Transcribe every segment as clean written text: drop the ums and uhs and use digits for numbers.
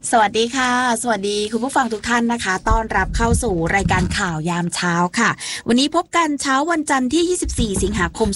สวัสดีค่ะสวัสดีคุณผู้ฟังทุกท่านนะคะต้อนรับเข้าสู่รายการข่าวยามเช้าค่ะวันนี้พบกันเช้าวันจันทร์ที่24สิงหาคม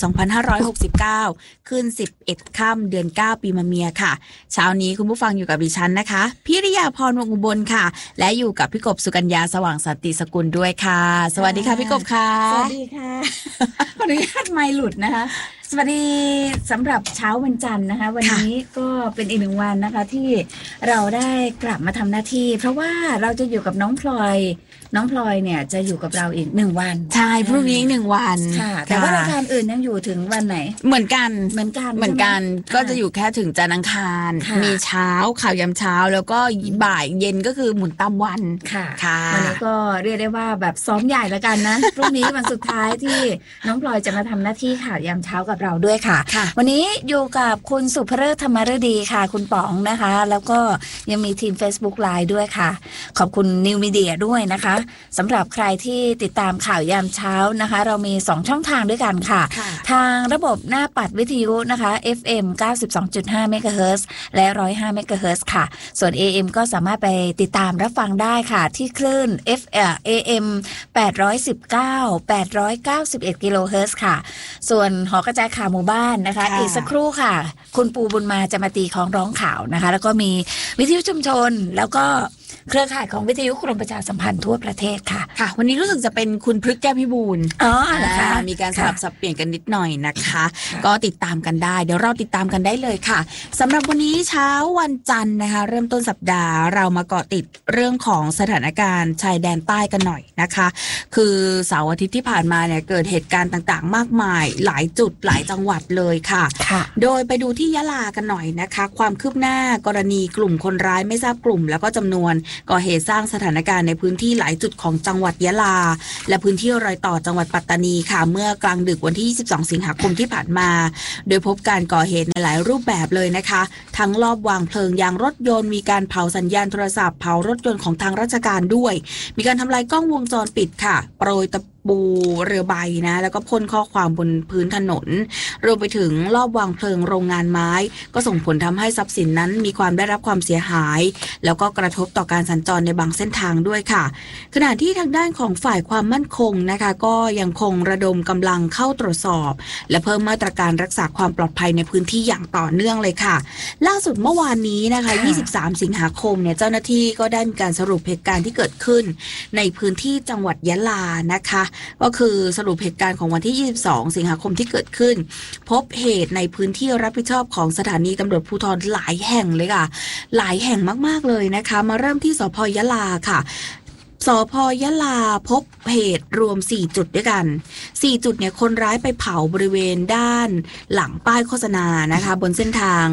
2569ขึ้น11ค่ำเดือน9ปีมะเมียค่ะเช้านี้คุณผู้ฟังอยู่กับดิฉันนะคะพิริยาพรวงอุบลค่ะและอยู่กับพี่กบสุกัญญาสว่างสันติสกุลด้วยค่ะสวัสดีค่ะพี่กบค่ะสวัสดีค่ะขออนุญาตไมค์หลุดนะคะสวัสดีสำหรับเช้าวันจันทร์นะคะวันนี้ก็เป็นอีกหนึ่งวันนะคะที่เราได้กลับมาทำหน้าที่เพราะว่าเราจะอยู่กับน้องพลอยเนี่ยจะอยู่กับเราอีก1 วันใช่พรุ่งนี้1 วันค่ะแต่ว่ารายการอื่นยังอยู่ถึงวันไหนเหมือนกันก็จะอยู่แค่ถึงจันทร์อังคารมีเช้าข่าวยามเช้าแล้วก็บ่ายเย็นก็คือหมุนตามวันค่ะวันนี้ก็เรียกได้ว่าแบบซ้อมใหญ่แล้วกันนะ พรุ่งนี้วันสุดท้ายที่น้องพลอยจะมาทำหน้าที่ข่าวยามเช้ากับเราด้วยค่ะวันนี้อยู่กับคุณสุภฤธรรมฤดีค่ะคุณป๋องนะคะแล้วก็ยังมีทีม Facebook Live ด้วยค่ะขอบคุณ New Media ด้วยนะคะสำหรับใครที่ติดตามข่าวยามเช้านะคะเรามี2ช่องทางด้วยกันค่ะทางระบบหน้าปัดวิทยุนะคะ FM 92.5 MHz และ105 MHz ค่ะส่วน AM ก็สามารถไปติดตามรับฟังได้ค่ะที่คลื่น AM 819 891 กิโลเฮิรตซ์ค่ะส่วนหอกระจายข่าวหมู่บ้านนะคะอีกสักครู่ค่ะคุณปูบุญมาจะมาตีของร้องข่าวนะคะแล้วก็มีวิทยุชุมชนแล้วก็เครือข่ายของวิทยุกรมประชาสัมพันธ์ทั่วประเทศค่ะวันนี้รู้สึกจะเป็นคุณพฤกษ์แก้วพิบูลนะคะมีการสลับสับเปลี่ยนกันนิดหน่อยนะคะก็ติดตามกันได้เดี๋ยวเราติดตามกันได้เลยค่ะสำหรับวันนี้เช้าวันจันทร์นะคะเริ่มต้นสัปดาห์เรามาเกาะติดเรื่องของสถานการณ์ชายแดนใต้กันหน่อยนะคะคือเสาร์อาทิตย์ที่ผ่านมาเนี่ยเกิดเหตุการณ์ต่างๆมากมายหลายจุดหลายจังหวัดเลยค่ะโดยไปดูที่ยะลากันหน่อยนะคะความคืบหน้ากรณีกลุ่มคนร้ายไม่ทราบกลุ่มแล้วก็จำนวนก่อเหตุสร้างสถานการณ์ในพื้นที่หลายจุดของจังหวัดยะลาและพื้นที่รอยต่อจังหวัดปัตตานีค่ะเมื่อกลางดึกวันที่22สิงหาคมที่ผ่านมาโดยพบการก่อเหตุในหลายรูปแบบเลยนะคะทั้งลอบวางเพลิงยางรถยนต์มีการเผาสัญญาณโทรศัพท์เผารถยนต์ของทางราชการด้วยมีการทำลายกล้องวงจรปิดค่ะโปรยตะปูเรือใบนะแล้วก็พ่นข้อความบนพื้นถนนรวมไปถึงลอบวางเพลิงโรงงานไม้ก็ส่งผลทำให้ทรัพย์สินนั้นมีความได้รับความเสียหายแล้วก็กระทบต่อการสัญจรในบางเส้นทางด้วยค่ะขณะที่ทางด้านของฝ่ายความมั่นคงนะคะก็ยังคงระดมกำลังเข้าตรวจสอบและเพิ่มมาตรการรักษาความปลอดภัยในพื้นที่อย่างต่อเนื่องเลยค่ะล่าสุดเมื่อวานนี้นะคะ23สิงหาคมเนี่ยเจ้าหน้าที่ก็ได้มีการสรุปเหตุการณ์ที่เกิดขึ้นในพื้นที่จังหวัดยะลานะคะก็คือสรุปเหตุการณ์ของวันที่22สิงหาคมที่เกิดขึ้นพบเหตุในพื้นที่รับผิดชอบของสถานีตำรวจภูธรหลายแห่งเลยค่ะหลายแห่งมากๆเลยนะคะมาเริ่มที่สภ.ยะลาค่ะสภ.ยะลาพบเหตุรวม4จุดด้วยกัน4จุดเนี่ยคนร้ายไปเผาบริเวณด้านหลังป้ายโฆษณานะคะบนเส้นทาง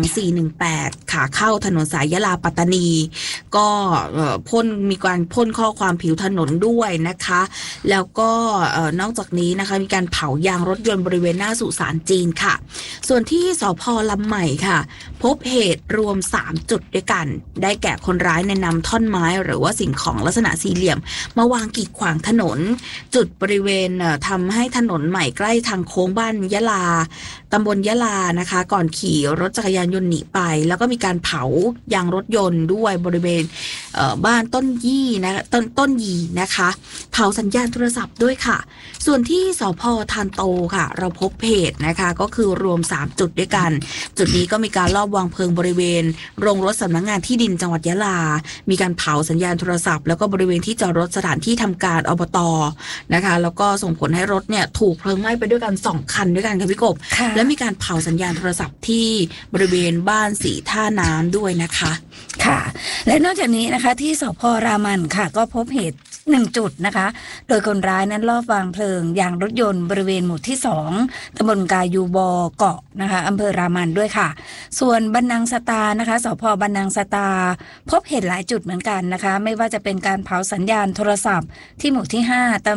418ขาเข้าถนนสายยะลาปัตตานีก็มีการพ่นข้อความผิวถนนด้วยนะคะแล้วก็นอกจากนี้นะคะมีการเผายางรถยนต์บริเวณหน้าสุสานจีนค่ะส่วนที่สภ.ลำใหม่ค่ะพบเหตุรวม3จุดด้วยกันได้แก่คนร้ายนำท่อนไม้หรือว่าสิ่งของลักษณะสี่เหลี่ยมมาวางกีดขวางถนนจุดบริเวณทำให้ถนนใหม่ใกล้ทางโค้งบ้านยะลาตำบลยะลานะคะก่อนขี่รถจักรยานยนต์หนีไปแล้วก็มีการเผายางรถยนต์ด้วยบริเวณบ้านต้นยี่นะต้นยีนะคะเผาสัญญาณโทรศัพท์ด้วยค่ะส่วนที่สภ.ทานโตค่ะเราพบเหตุนะคะก็คือรวม3จุดด้วยกันจุดนี้ก็มีการลอบวางเพลิงบริเวณโรงรถสำนักงานที่ดินจังหวัดยะลามีการเผาสัญญาณโทรศัพท์แล้วก็บริเวณที่จอดรถสถานที่ทำการอบต.นะคะแล้วก็ส่งผลให้รถเนี่ยถูกเพลิงไหม้ไปด้วยกัน2คันด้วยกันค่ะพี่กบและมีการเผาสัญญาณโทรศัพท์ที่บริเวณบ้านสีท่าน้ำด้วยนะคะค่ะและนอกจากนี้นะคะที่สภ.รามันค่ะก็พบเหตุ1จุดนะคะโดยคนร้ายนั้นลอบวางเพลิงยางรถยนต์บริเวณหมู่ที่2ตำบลกายูบอเกาะนะคะอำเภอรามันด้วยค่ะส่วนบันนังสตานะคะสภ.บันนังสตาพบเหตุหลายจุดเหมือนกันนะคะไม่ว่าจะเป็นการเผาสัญญาณโทรศัพท์ที่หมู่ที่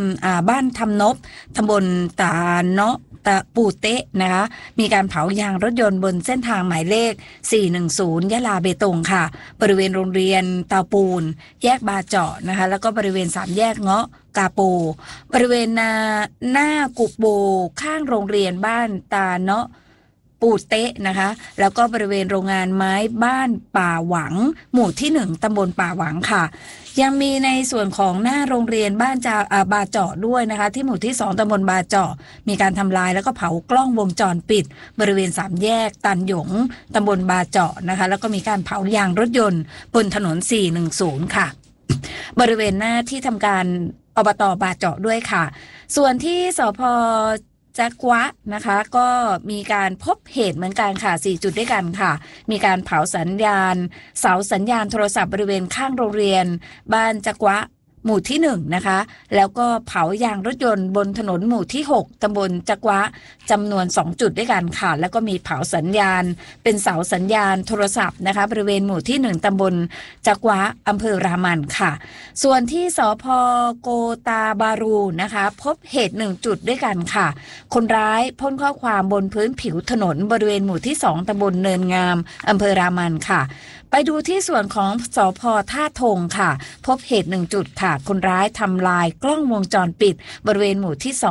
5บ้านทำนบตำบลตาเนาะตะปูเตะนะคะมีการเผายางรถยนต์บนเส้นทางหมายเลข410ยะลาเบตงค่ะบริเวณโรงเรียนเตาปูนแยกบาเจาะนะคะแล้วก็บริเวณ3แยกเงาะกาโปบริเวณหน้ากุบโบข้างโรงเรียนบ้านตาเนาะปูเตะนะคะแล้วก็บริเวณโรงงานไม้บ้านป่าหวังหมู่ที่1ตำบลป่าหวังค่ะยังมีในส่วนของหน้าโรงเรียนบ้านบาเจาะด้วยนะคะที่หมู่ที่2ตำบลบาเจาะมีการทำลายแล้วก็เผากล้องวงจรปิดบริเวณ3แยกตันหยงตำบลบาเจาะนะคะแล้วก็มีการเผายางรถยนต์บนถนน410ค่ะบริเวณหน้าที่ทำการอบต.บาเจาะด้วยค่ะส่วนที่สภ.จักวะนะคะก็มีการพบเหตุเหมือนกันค่ะ4จุดด้วยกันค่ะมีการเผาสัญญาณเสาสัญญาณโทรศัพท์บริเวณข้างโรงเรียนบ้านจักวะหมู่ที่1นะคะแล้วก็เผายางรถยนต์บนถนนหมู่ที่6ตำบลจักวะจำนวน2จุดด้วยกันค่ะแล้วก็มีเผาสัญญาณเป็นเสาสัญญาณโทรศัพท์นะคะบริเวณหมู่ที่1ตำบลจักวะอำเภอรามันค่ะส่วนที่สภ.โกตาบารูนะคะพบเหตุ1จุดด้วยกันค่ะคนร้ายพ่นข้อความบนพื้นผิวถนนบริเวณหมู่ที่2ตำบลเนินงามอำเภอรามันค่ะไปดูที่ส่วนของสภ.ท่าทงค่ะพบเหตุ1จุดค่ะคนร้ายทำลายกล้องวงจรปิดบริเวณหมู่ที่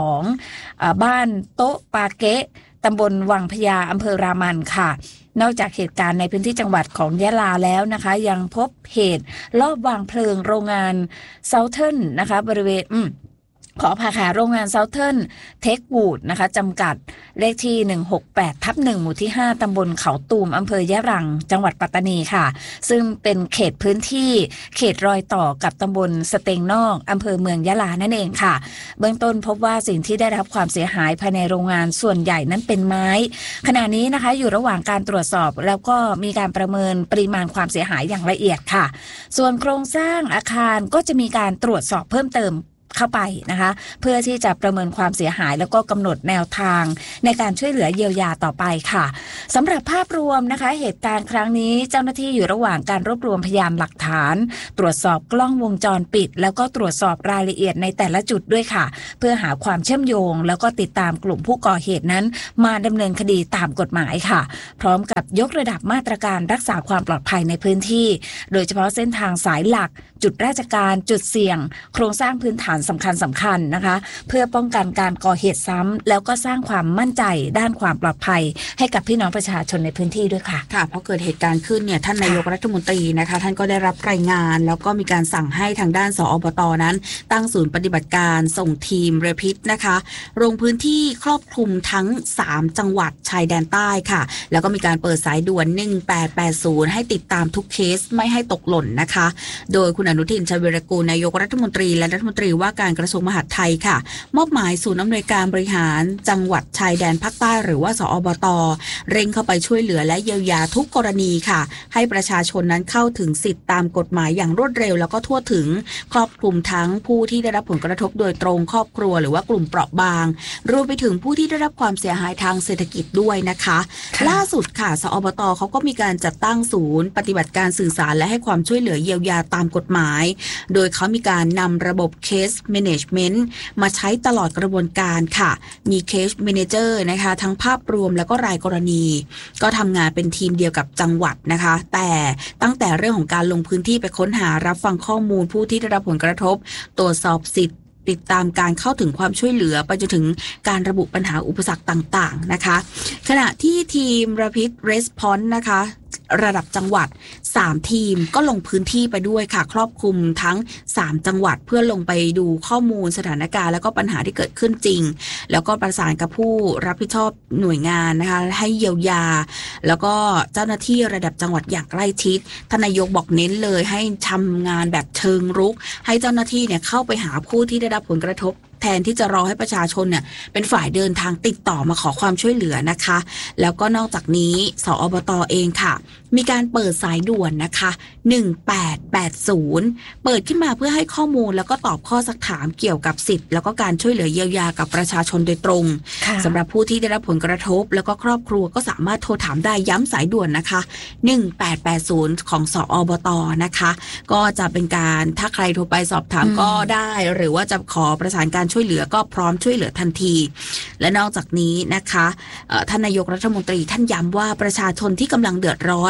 2บ้านโต๊ะปาเกะตำบลวังพญาอำเภอรามันค่ะนอกจากเหตุการณ์ในพื้นที่จังหวัดของยะลาแล้วนะคะยังพบเหตุลอบวางเพลิงโรงงานเซาเทิร์นนะคะบริเวณขออภัยค่ะโรงงานเซาเทิร์นเทควูดนะคะจำกัดเลขที่168/1หมู่ที่5ตำบลเขาตูมอำเภอยะรังจังหวัดปัตตานีค่ะซึ่งเป็นเขตพื้นที่เขตรอยต่อกับตำบลสเตงนอกอำเภอเมืองยะลานั่นเองค่ะเบื้องต้นพบว่าสิ่งที่ได้รับความเสียหายภายในโรงงานส่วนใหญ่นั้นเป็นไม้ขณะนี้นะคะอยู่ระหว่างการตรวจสอบแล้วก็มีการประเมินปริมาณความเสียหายอย่างละเอียดค่ะส่วนโครงสร้างอาคารก็จะมีการตรวจสอบเพิ่มเติมเข้าไปนะคะเพื่อที่จะประเมินความเสียหายแล้วก็กำหนดแนวทางในการช่วยเหลือเยียวยาต่อไปค่ะสำหรับภาพรวมนะคะเหตุการณ์ครั้งนี้เจ้าหน้าที่อยู่ระหว่างการรวบรวมพยานหลักฐานตรวจสอบกล้องวงจรปิดแล้วก็ตรวจสอบรายละเอียดในแต่ละจุดด้วยค่ะเพื่อหาความเชื่อมโยงแล้วก็ติดตามกลุ่มผู้ก่อเหตุนั้นมาดำเนินคดีตามกฎหมายค่ะพร้อมกับยกระดับมาตรการรักษาความปลอดภัยในพื้นที่โดยเฉพาะเส้นทางสายหลักจุดราชการจุดเสี่ยงโครงสร้างพื้นฐานสำคัญนะคะเพื่อป้องกันการก่อเหตุซ้ำแล้วก็สร้างความมั่นใจด้านความปลอดภัยให้กับพี่น้องประชาชนในพื้นที่ด้วยค่ะค่ะพอเกิดเหตุการณ์ขึ้นเนี่ยท่านนายกรัฐมนตรีนะคะท่านก็ได้รับรายงานแล้วก็มีการสั่งให้ทางด้านสอบต.นั้นตั้งศูนย์ปฏิบัติการส่งทีมเรพิดนะคะลงพื้นที่ครอบคลุมทั้ง3จังหวัดชายแดนใต้ค่ะแล้วก็มีการเปิดสายด่วน1880ให้ติดตามทุกเคสไม่ให้ตกหล่นนะคะโดยคุณอนุทินชาญวีรกูลนายกรัฐมนตรีและรัฐมนตรีว่าการกระทรวงมหาดไทยค่ะมอบหมายศูนย์อำนวยการบริหารจังหวัดชายแดนภาคใต้หรือว่าสอบต.เร่งเข้าไปช่วยเหลือและเยียวยาทุกกรณีค่ะให้ประชาชนนั้นเข้าถึงสิทธิตามกฎหมายอย่างรวดเร็วแล้วก็ทั่วถึงครอบคลุมทั้งผู้ที่ได้รับผลกระทบโดยตรงครอบครัวหรือว่ากลุ่มเปราะบางรวมไปถึงผู้ที่ได้รับความเสียหายทางเศรษฐกิจด้วยนะคะล่าสุดค่ะสอบต.เขาก็มีการจัดตั้งศูนย์ปฏิบัติการสื่อสารและให้ความช่วยเหลือเยียวยาตามกฎหมายโดยเขามีการนำระบบ Case Management มาใช้ตลอดกระบวนการค่ะมี Case Manager นะคะทั้งภาพรวมแล้วก็รายกรณีก็ทำงานเป็นทีมเดียวกับจังหวัดนะคะแต่ตั้งแต่เรื่องของการลงพื้นที่ไปค้นหารับฟังข้อมูลผู้ที่ได้รับผลกระทบตรวจสอบสิทธิ์ติดตามการเข้าถึงความช่วยเหลือไปจนถึงการระบุปัญหาอุปสรรคต่างๆนะคะขณะที่ทีม Rapid Response นะคะระดับจังหวัด3ทีมก็ลงพื้นที่ไปด้วยค่ะครอบคลุมทั้ง3จังหวัดเพื่อลงไปดูข้อมูลสถานการณ์แล้วก็ปัญหาที่เกิดขึ้นจริงแล้วก็ประสานกับผู้รับผิดชอบหน่วยงานนะคะให้เยียวยาแล้วก็เจ้าหน้าที่ระดับจังหวัดอย่างใกล้ชิดท่านนายกบอกเน้นเลยให้ทำงานแบบเชิงรุกให้เจ้าหน้าที่เนี่ยเข้าไปหาผู้ที่ได้รับผลกระทบแทนที่จะรอให้ประชาชนเนี่ยเป็นฝ่ายเดินทางติดต่อมาขอความช่วยเหลือนะคะแล้วก็นอกจากนี้สอบต.เองค่ะมีการเปิดสายด่วนนะคะ1880เปิดขึ้นมาเพื่อให้ข้อมูลแล้วก็ตอบข้อซักถามเกี่ยวกับสิทธิ์แล้วก็การช่วยเหลือเยียวยากับประชาชนโดยตรงสำหรับผู้ที่ได้รับผลกระทบแล้วก็ครอบครัวก็สามารถโทรถามได้ย้ำสายด่วนนะคะ1880ของสอบต.นะคะก็จะเป็นการถ้าใครโทรไปสอบถามก็ได้หรือว่าจะขอประสานการช่วยเหลือก็พร้อมช่วยเหลือทันทีและนอกจากนี้นะคะท่านนายกรัฐมนตรีท่านย้ำว่าประชาชนที่กำลังเดือดร้อน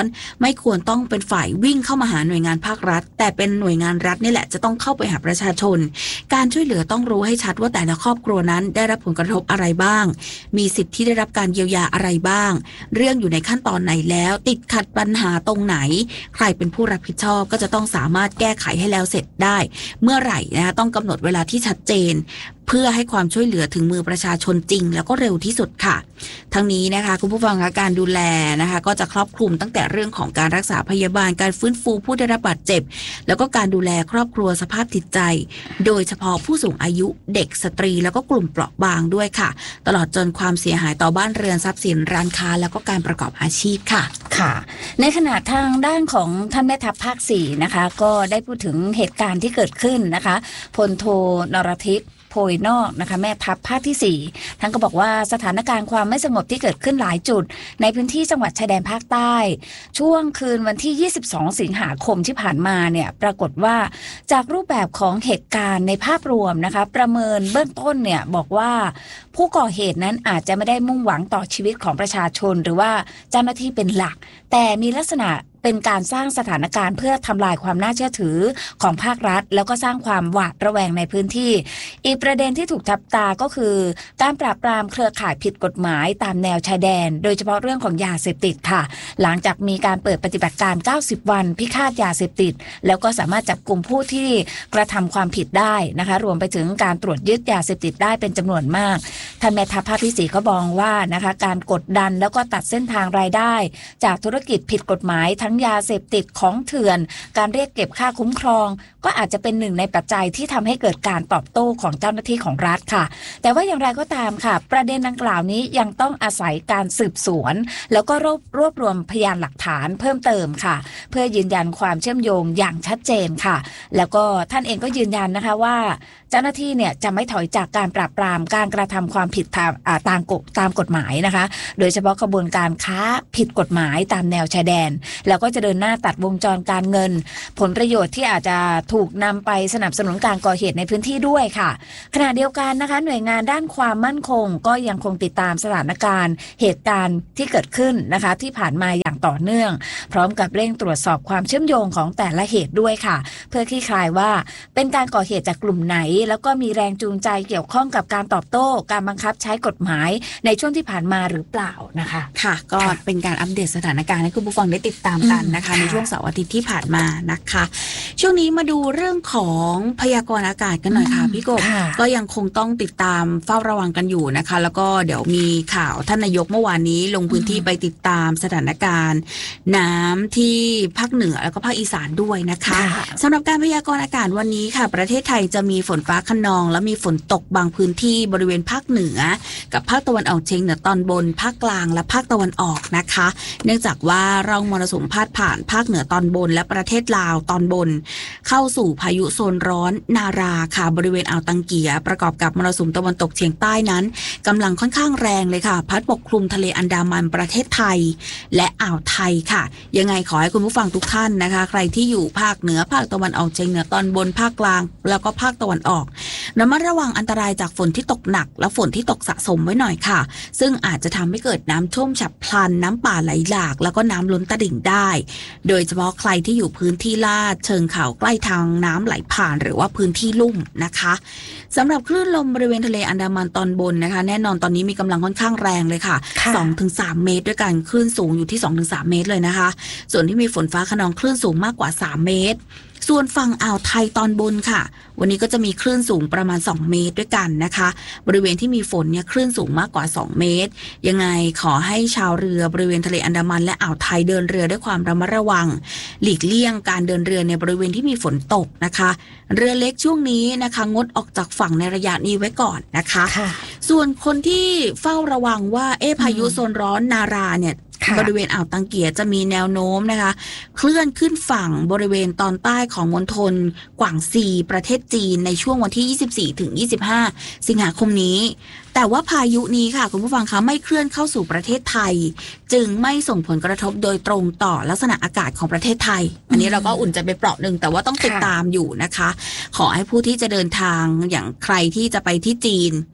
ไม่ควรต้องเป็นฝ่ายวิ่งเข้ามาหาหน่วยงานภาครัฐแต่เป็นหน่วยงานรัฐนี่แหละจะต้องเข้าไปหาประชาชนการช่วยเหลือต้องรู้ให้ชัดว่าแต่ละครอบครัวนั้นได้รับผลกระทบอะไรบ้างมีสิทธิ์ที่ได้รับการเยียวยาอะไรบ้างเรื่องอยู่ในขั้นตอนไหนแล้วติดขัดปัญหาตรงไหนใครเป็นผู้รับผิดชอบก็จะต้องสามารถแก้ไขให้แล้วเสร็จได้เมื่อไหร่นะคะต้องกำหนดเวลาที่ชัดเจนเพื่อให้ความช่วยเหลือถึงมือประชาชนจริงแล้วก็เร็วที่สุดค่ะทั้งนี้นะคะคุณผู้ฟังคะการดูแลนะคะก็จะครอบคลุมตั้งแต่เรื่องของการรักษาพยาบาลการฟื้นฟูผู้ได้รับบาดเจ็บแล้วก็การดูแลครอบครัวสภาพจิตใจโดยเฉพาะผู้สูงอายุเด็กสตรีแล้วก็กลุ่มเปราะบางด้วยค่ะตลอดจนความเสียหายต่อบ้านเรือนทรัพย์สินร้านค้าแล้วก็การประกอบอาชีพค่ะค่ะในขณะทางด้านของท่านแม่ทัพภาค4นะคะก็ได้พูดถึงเหตุการณ์ที่เกิดขึ้นนะคะพลโทนรทิพย์โพยนอกนะคะแม่ทัพภาคที่4ท่านก็บอกว่าสถานการณ์ความไม่สงบที่เกิดขึ้นหลายจุดในพื้นที่จังหวัดชายแดนภาคใต้ช่วงคืนวันที่22สิงหาคมที่ผ่านมาเนี่ยปรากฏว่าจากรูปแบบของเหตุการณ์ในภาพรวมนะคะประเมินเบื้องต้นเนี่ยบอกว่าผู้ก่อเหตุนั้นอาจจะไม่ได้มุ่งหวังต่อชีวิตของประชาชนหรือว่าเจ้าหน้าที่เป็นหลักแต่มีลักษณะเป็นการสร้างสถานการณ์เพื่อทำลายความน่าเชื่อถือของภาครัฐแล้วก็สร้างความหวาดระแวงในพื้นที่อีกประเด็นที่ถูกจับตาก็คือการปราบปรามเครือข่ายผิดกฎหมายตามแนวชายแดนโดยเฉพาะเรื่องของยาเสพติดค่ะหลังจากมีการเปิดปฏิบัติการ90วันพิฆาตยาเสพติดแล้วก็สามารถจับกลุ่มผู้ที่กระทำความผิดได้นะคะรวมไปถึงการตรวจยึดยาเสพติดได้เป็นจำนวนมากท่านแม่ทัพภาคที่4ก็บอกว่านะคะการกดดันแล้วก็ตัดเส้นทางรายได้จากธุรกิจผิดกฎหมายทั้งยาเสพติดของเถื่อนการเรียกเก็บค่าคุ้มครองก็อาจจะเป็นหนึ่งในปัจจัยที่ทำให้เกิดการตอบโต้ของเจ้าหน้าที่ของรัฐค่ะแต่ว่าอย่างไรก็ตามค่ะประเด็นดังกล่าวนี้ยังต้องอาศัยการสืบสวนแล้วก็รวบรวมพยานหลักฐานเพิ่มเติมค่ะเพื่อยืนยันความเชื่อมโยงอย่างชัดเจนค่ะแล้วก็ท่านเองก็ยืนยันนะคะว่าเจ้าหน้าที่เนี่ยจะไม่ถอยจากการปราบปรามการกระทำความผิดตามกฎหมายนะคะโดยเฉพาะกระบวนการค้าผิดกฎหมายตามแนวชายแดนแล้วก็จะเดินหน้าตัดวงจรการเงินผลประโยชน์ที่อาจจะถูกนำไปสนับสนุนการก่อเหตุในพื้นที่ด้วยค่ะขณะเดียวกันนะคะหน่วยงานด้านความมั่นคงก็ยังคงติดตามสถานการณ์เหตุการณ์ที่เกิดขึ้นนะคะที่ผ่านมาอย่างต่อเนื่องพร้อมกับเร่งตรวจสอบความเชื่อมโยงของแต่ละเหตุด้วยค่ะเพื่อคลี่คลายว่าเป็นการก่อเหตุจากกลุ่มไหนแล้วก็มีแรงจูงใจเกี่ยวข้องกับการตอบโต้การบังคับใช้กฎหมายในช่วงที่ผ่านมาหรือเปล่านะคะค่ะก็เป็นการอัปเดตสถานการณ์ให้คุณผู้ฟังได้ติดตามกันนะคะในช่วงเสาร์อาทิตย์ที่ผ่านมานะคะช่วงนี้มาดูเรื่องของพยากรณ์อากาศกันหน่อยค่ะพี่กบก็ยังคงต้องติดตามเฝ้าระวังกันอยู่นะคะแล้วก็เดี๋ยวมีข่าวท่านนายกเมื่อวานนี้ลงพื้นที่ไปติดตามสถานการณ์น้ำที่ภาคเหนือแล้วก็ภาคอีสานด้วยนะคะสำหรับการพยากรณ์อากาศวันนี้ค่ะประเทศไทยจะมีฝนฟ้าคะนองและมีฝนตกบางพื้นที่บริเวณภาคเหนือกับภาคตะวันออกเฉียงเหนือตอนบนภาคกลางและภาคตะวันออกนะคะเนื่องจากว่าร่องมรสุมพาดผ่านภาคเหนือตอนบนและประเทศลาวตอนบนเข้าสู่พายุโซนร้อนนาราค่ะบริเวณอ่าวตังเกียประกอบกับมรสุมตะวันตกเฉียงใต้นั้นกำลังค่อนข้างแรงเลยค่ะพัดปกคลุมทะเลอันดามันประเทศไทยและอ่าวไทยค่ะยังไงขอให้คุณผู้ฟังทุกท่านนะคะใครที่อยู่ภาคเหนือภาคตะวันออกเฉียงเหนือตอนบนภาคกลางแล้วก็ภาคตะวันออกระมัดระวังอันตรายจากฝนที่ตกหนักและฝนที่ตกสะสมไว้หน่อยค่ะซึ่งอาจจะทำให้เกิดน้ำท่วมฉับพลันน้ำป่าไหลหลากแล้วก็น้ำล้นตลิ่งได้โดยเฉพาะใครที่อยู่พื้นที่ลาดเชิงเขาใกล้ทางน้ำไหลผ่านหรือว่าพื้นที่ลุ่มนะคะสำหรับคลื่นลมบริเวณทะเลอันดามันตอนบนนะคะแน่นอนตอนนี้มีกำลังค่อนข้างแรงเลยค่ะ 2-3 เมตรด้วยกันคลื่นสูงอยู่ที่ 2-3 เมตรเลยนะคะส่วนที่มีฝนฟ้าคะนองคลื่นสูงมากกว่า3เมตรส่วนฝั่งอ่าวไทยตอนบนค่ะวันนี้ก็จะมีคลื่นสูงประมาณ2เมตรด้วยกันนะคะบริเวณที่มีฝนเนี่ยคลื่นสูงมากกว่า2เมตรยังไงขอให้ชาวเรือบริเวณทะเลอันดามันและอ่าวไทยเดินเรือด้วยความระมัดระวังหลีกเลี่ยงการเดินเรือในบริเวณที่มีฝนตกนะคะเรือเล็กช่วงนี้นะคะงดออกจากฝั่งในระยะนี้ไว้ก่อนนะคะส่วนคนที่เฝ้าระวังว่าพายุโซนร้อนนาราเนี่ยบริเวณอ่าวตังเกียจะมีแนวโน้มนะคะเคลื่อนขึ้นฝั่งบริเวณตอนใต้ของมณฑลกวางซีประเทศจีนในช่วงวันที่24-25 สิงหาคมนี้แต่ว่าพายุนี้ค่ะคุณผู้ฟังคะไม่เคลื่อนเข้าสู่ประเทศไทยจึงไม่ส่งผลกระทบโดยตรงต่อลักษณะอากาศของประเทศไทยอันนี้เราก็อุ่นใจไปเปราะหนึ่งแต่ว่าต้องติดตามอยู่นะคะขอให้ผู้ที่จะเดินทางอย่างใครที่จะไปที่จีน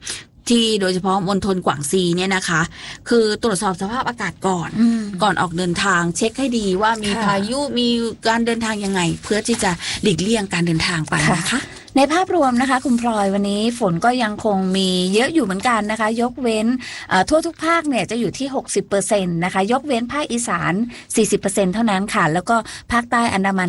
ที่โดยเฉพาะมณฑลกวางซีเนี่ยนะคะคือตรวจสอบสภาพอากาศก่อนออกเดินทางเช็คให้ดีว่ามีพายุมีการเดินทางยังไงเพื่อที่จะหลีกเลี่ยงการเดินทางไปนะคะในภาพรวมนะคะคุณพลอยวันนี้ฝนก็ยังคงมีเยอะอยู่เหมือนกันนะคะยกเว้นทั่วทุกภาคเนี่ยจะอยู่ที่ 60% นะคะยกเว้นภาคอีสาน 40% เท่านั้นค่ะแล้วก็ภาคใต้อันดามัน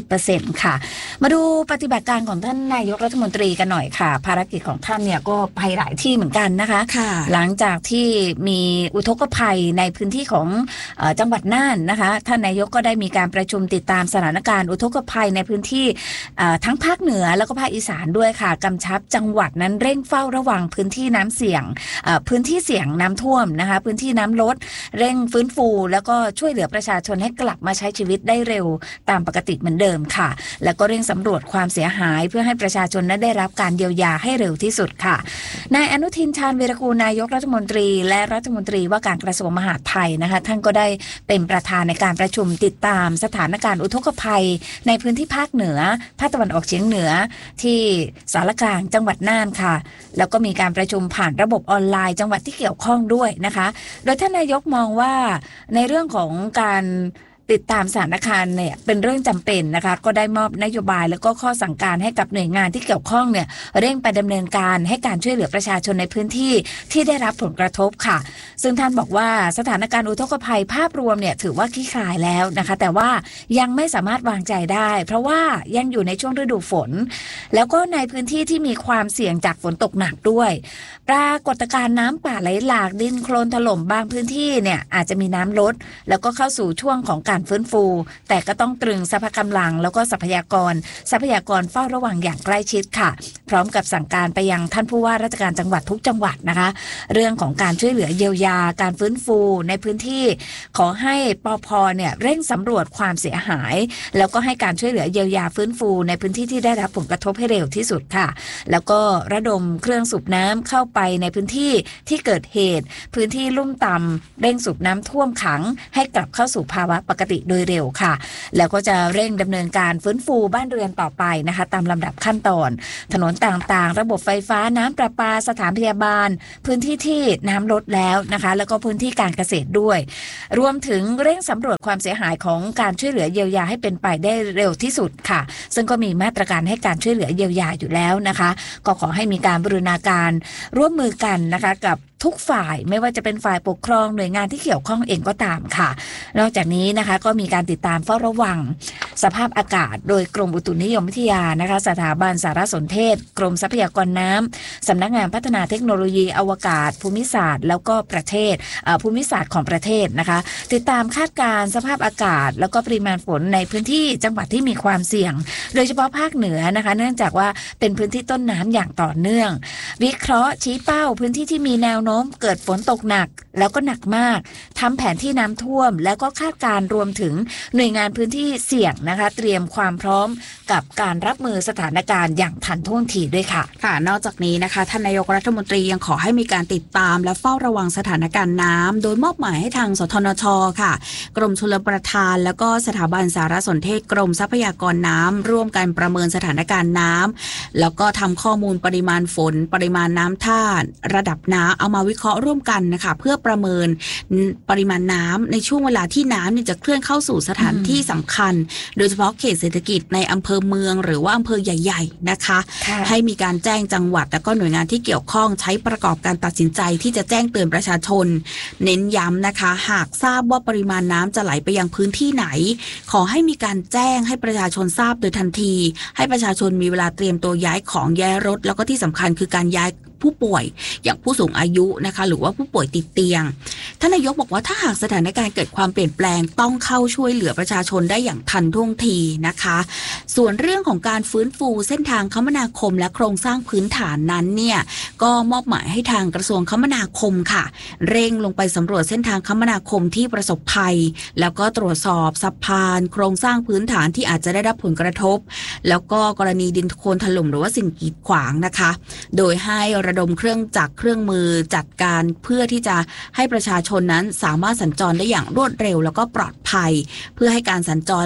30% ค่ะมาดูปฏิบัติการของท่านนายกรัฐมนตรีกันหน่อยค่ะภารกิจของท่านเนี่ยก็ไปหลายที่เหมือนกันนะคะหลังจากที่มีอุทกภัยในพื้นที่ของจังหวัดน่านนะคะท่านนายกก็ได้มีการประชุมติดตามสถานการณ์อุทกภัยในพื้นที่ทั้งภาคเหนือแล้วก็ภาคอีสานด้วยค่ะกำชับจังหวัดนั้นเร่งเฝ้าระวังพื้นที่น้ำเสี่ยงพื้นที่เสี่ยงน้ำท่วมนะคะพื้นที่น้ำลดเร่งฟื้นฟูแล้วก็ช่วยเหลือประชาชนให้กลับมาใช้ชีวิตได้เร็วตามปกติเหมือนเดิมค่ะแล้วก็เร่งสำรวจความเสียหายเพื่อให้ประชาชนนั้นได้รับการเยียวยาให้เร็วที่สุดค่ะนายอนุทินชาญวีรกูลนายกรัฐมนตรีและรัฐมนตรีว่าการกระทรวงมหาดไทยนะคะท่านก็ได้เป็นประธานในการประชุมติดตามสถานการณ์อุทกภัยในพื้นที่ภาคเหนือภาคตะวันออกเฉียงเหนือที่สารกลางจังหวัดน่านค่ะแล้วก็มีการประชุมผ่านระบบออนไลน์จังหวัดที่เกี่ยวข้องด้วยนะคะโดยท่านนายกมองว่าในเรื่องของการติดตามสถานการณ์เนี่ยเป็นเรื่องจำเป็นนะคะก็ได้มอบนโยบายแล้วก็ข้อสั่งการให้กับหน่วยงานที่เกี่ยวข้องเนี่ยเร่งไปดำเนินการให้การช่วยเหลือประชาชนในพื้นที่ที่ได้รับผลกระทบค่ะซึ่งท่านบอกว่าสถานการณ์อุทกภัยภาพรวมเนี่ยถือว่าคลี่คลายแล้วนะคะแต่ว่ายังไม่สามารถวางใจได้เพราะว่ายังอยู่ในช่วงฤดูฝนแล้วก็ในพื้นที่ที่มีความเสี่ยงจากฝนตกหนักด้วยปรากฏการณ์น้ำป่าไหลหลากดินโคลนถล่มบางพื้นที่เนี่ยอาจจะมีน้ำลดแล้วก็เข้าสู่ช่วงของการฟื้นฟูแต่ก็ต้องตรึงทรัพยากำลังแล้วก็ทรัพยากรเฝ้าระวังอย่างใกล้ชิดค่ะพร้อมกับสั่งการไปยังท่านผู้ว่าราชการจังหวัดทุกจังหวัดนะคะเรื่องของการช่วยเหลือเยียวยาการฟื้นฟูในพื้นที่ขอให้ปภ.เนี่ยเร่งสำรวจความเสียหายแล้วก็ให้การช่วยเหลือเยียวยาฟื้นฟูในพื้นที่ที่ได้รับผลกระทบให้เร็วที่สุดค่ะแล้วก็ระดมเครื่องสูบน้ำเข้าไปในพื้นที่ที่เกิดเหตุพื้นที่ลุ่มต่ำเร่งสูบน้ำท่วมขังให้กลับเข้าสู่ภาวะปกติโดยเร็วค่ะแล้วก็จะเร่งดำเนินการฟื้นฟูบ้านเรือนต่อไปนะคะตามลำดับขั้นตอนถนนต่างๆระบบไฟฟ้าน้ำประปาสถานพยาบาลพื้นที่ที่น้ำลดแล้วนะคะแล้วก็พื้นที่การเกษตรด้วยรวมถึงเร่งสำรวจความเสียหายของการช่วยเหลือเยียวยาให้เป็นไปได้เร็วที่สุดค่ะซึ่งก็มีมาตรการให้การช่วยเหลือเยียวยาอยู่แล้วนะคะก็ขอให้มีการบูรณาการร่วมมือกันนะคะกับทุกฝ่ายไม่ว่าจะเป็นฝ่ายปกครองหน่วยงานที่เกี่ยวข้องเองก็ตามค่ะนอกจากนี้นะคะก็มีการติดตามเฝ้าระวังสภาพอากาศโดยกรมอุตุนิยมวิทยานะคะสถาบันสารสนเทศกรมทรัพยากรน้ำสำนักงานพัฒนาเทคโนโลยีอวกาศภูมิศาสตร์แล้วก็ประเทศภูมิศาสตร์ของประเทศนะคะติดตามคาดการณ์สภาพอากาศแล้วก็ปริมาณฝนในพื้นที่จังหวัดที่มีความเสี่ยงโดยเฉพาะภาคเหนือนะคะเนื่องจากว่าเป็นพื้นที่ต้นน้ำอย่างต่อเนื่องวิเคราะห์ชี้เป้าพื้นที่ที่มีแนวโน้มเกิดฝนตกหนักแล้วก็หนักมากทำแผนที่น้ำท่วมแล้วก็คาดการณ์รวมถึงหน่วยงานพื้นที่เสี่ยงนะคะเตรียมความพร้อมกับการรับมือสถานการณ์อย่างทันท่วงทีด้วยค่ะค่ะนอกจากนี้นะคะท่านนายกรัฐมนตรียังขอให้มีการติดตามและเฝ้าระวังสถานการณ์น้ำโดยมอบหมายให้ทางสทนช.ค่ะกรมชลประทานแล้วก็สถาบันสารสนเทศกรมทรัพยากรน้ำร่วมกันประเมินสถานการณ์น้ำแล้วก็ทำข้อมูลปริมาณฝนปริมาณน้ำท่าระดับน้ำเอามาวิเคราะห์ร่วมกันนะคะเพื่อประเมินปริมาณน้ำในช่วงเวลาที่น้ำเนี่ยจะเคลื่อนเข้าสู่สถานที่สำคัญโดยเฉพาะเขตเศรษฐกิจในอำเภอเมืองหรือว่าอำเภอใหญ่ๆนะคะให้มีการแจ้งจังหวัดและก็หน่วยงานที่เกี่ยวข้องใช้ประกอบการตัดสินใจที่จะแจ้งเตือนประชาชนเน้นย้ำนะคะหากทราบว่าปริมาณน้ำจะไหลไปยังพื้นที่ไหนขอให้มีการแจ้งให้ประชาชนทราบโดยทันทีให้ประชาชนมีเวลาเตรียมตัวย้ายของย้ายรถแล้วก็ที่สำคัญคือการย้ายผู้ป่วยอย่างผู้สูงอายุนะคะหรือว่าผู้ป่วยติดเตียงท่านนายกบอกว่าถ้าหากสถานการณ์เกิดความเปลี่ยนแปลงต้องเข้าช่วยเหลือประชาชนได้อย่างทันท่วงทีนะคะส่วนเรื่องของการฟื้นฟูเส้นทางคมนาคมและโครงสร้างพื้นฐานนั้นเนี่ยก็มอบหมายให้ทางกระทรวงคมนาคมค่ะเร่งลงไปสำรวจเส้นทางคมนาคมที่ประสบภัยแล้วก็ตรวจสอบสะพานโครงสร้างพื้นฐานที่อาจจะได้รับผลกระทบแล้วก็กรณีดินโคลนถล่มหรือว่าสิ่งกีดขวางนะคะโดยให้ระดมเครื่องจักรเครื่องมือจัดการเพื่อที่จะให้ประชาชนนั้นสามารถสัญจรได้อย่างรวดเร็วแล้วก็ปลอดภัยเพื่อให้การสัญจรไม่ได้รับ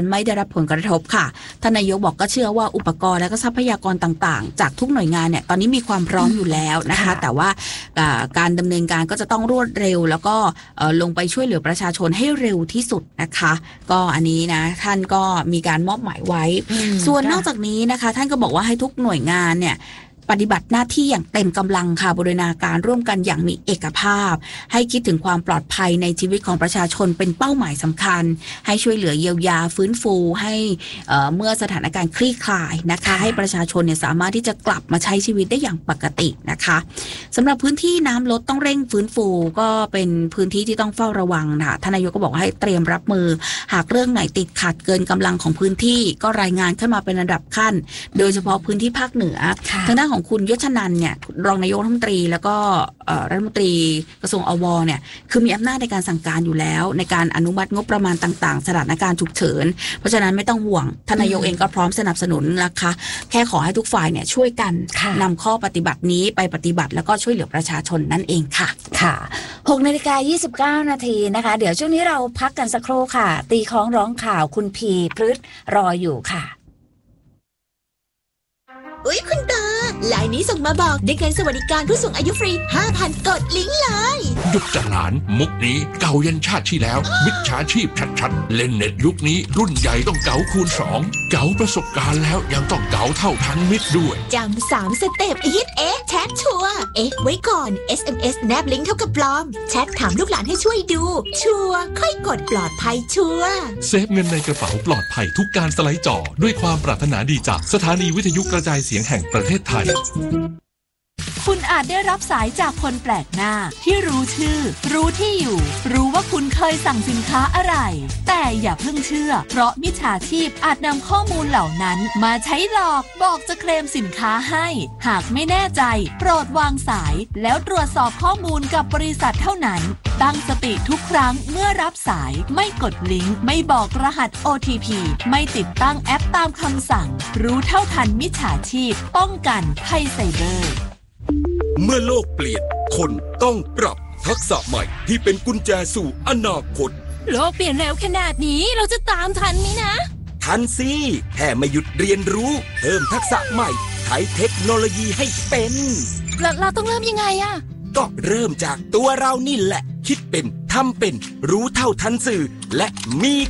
รับผลกระทบค่ะท่านนายกบอกก็เชื่อว่าอุปกรณ์และก็ทรัพยากรต่างๆจากทุกหน่วยงานเนี่ยตอนนี้มีความพร้อมอยู่แล้วนะคะแต่ว่าการดำเนินการก็จะต้องรวดเร็วแล้วก็ลงไปช่วยเหลือประชาชนให้เร็วที่สุดนะคะก็อันนี้นะท่านก็มีการมอบหมายไว้ส่วนนอกจากนี้นะคะท่านก็บอกว่าให้ทุกหน่วยงานเนี่ยปฏิบัติหน้าที่อย่างเต็มกำลังค่ะบูรณาการร่วมกันอย่างมีเอกภาพให้คิดถึงความปลอดภัยในชีวิตของประชาชนเป็นเป้าหมายสำคัญให้ช่วยเหลือเยียวยาฟื้นฟูให้เมื่อสถานการณ์คลี่คลายนะคะให้ประชาชนเนี่ยสามารถที่จะกลับมาใช้ชีวิตได้อย่างปกตินะคะสำหรับพื้นที่น้ำลดต้องเร่งฟื้นฟูก็เป็นพื้นที่ที่ต้องเฝ้าระวังค่ะท่านนายกก็บอกว่าให้เตรียมรับมือหากเรื่องไหนติดขัดเกินกำลังของพื้นที่ก็รายงานขึ้นมาเป็นระดับขั้นโดยเฉพาะพื้นที่ภาคเหนือทางด้านของคุณยศนันท์เนี่ยรองนายกรัฐมนตรีแล้วก็รัฐมนตรีกระทรวงอวเนี่ยคือมีอำนาจในการสั่งการอยู่แล้วในการอนุมัติงบประมาณต่างๆสถานการณ์ฉุกเฉินเพราะฉะนั้นไม่ต้องห่วงท่านนายกเองก็พร้อมสนับสนุนนะคะแค่ขอให้ทุกฝ่ายเนี่ยช่วยกันนำข้อปฏิบัตินี้ไปปฏิบัติแล้วก็ช่วยเหลือประชาชนนั่นเองค่ะค่ะ6:29 นาทีนะคะเดี๋ยวช่วงนี้เราพักกันสักครู่ค่ะตีคล้องร้องข่าวคุณพีพฤษรออยู่ค่ะอุ๊ยคุณตาไลน์นี้ส่งมาบอกได้เงินสวัสดิการผู้สูงอายุฟรี 5,000 กดลิงก์เลยหยุดจ้ะหลานมุกนี้เก่ายันชาติที่แล้วมิจฉาชีพชัดๆเล่นเน็ตยุคนี้รุ่นใหญ่ต้องเก๋าคูณ2เก๋าประสบการณ์แล้วยังต้องเก๋าเท่าทันมิตรด้วยจำ3 สเต็ปแชทชัวร์ไว้ก่อน SMS แนบลิงก์เท่ากับปลอมแชทถามลูกหลานให้ช่วยดูชัวร์ค่อยกดปลอดภัยชัวร์เซฟเงินในกระเป๋าปลอดภัยทุกการสไลด์จอด้วยความปรารถนาดีจากสถานีวิทยุกระจายเสียงแห่งประเทศไทยคุณอาจได้รับสายจากคนแปลกหน้าที่รู้ชื่อรู้ที่อยู่รู้ว่าคุณเคยสั่งสินค้าอะไรแต่อย่าเพิ่งเชื่อเพราะมิจฉาชีพอาจนำข้อมูลเหล่านั้นมาใช้หลอกบอกจะเคลมสินค้าให้หากไม่แน่ใจโปรดวางสายแล้วตรวจสอบข้อมูลกับบริษัทเท่านั้นตั้งสติทุกครั้งเมื่อรับสายไม่กดลิงก์ไม่บอกรหัส OTP ไม่ติดตั้งแอปตามคำสั่งรู้เท่าทันมิจฉาชีพป้องกันภัยไซเบอร์เมื่อโลกเปลี่ยนคนต้องปรับทักษะใหม่ที่เป็นกุญแจสู่อนาคตโลกเปลี่ยนเร็วขนาดนี้เราจะตามทันไหมนะทันสิแค่ไม่หยุดเรียนรู้เพิ่มทักษะใหม่ใช้เทคโนโลยีให้เป็นเราต้องเริ่มยังไงอะก็เริ่มจากตัวเรานี่แหละคิดเป็นทำเป็นรู้เท่าทันสื่อและมี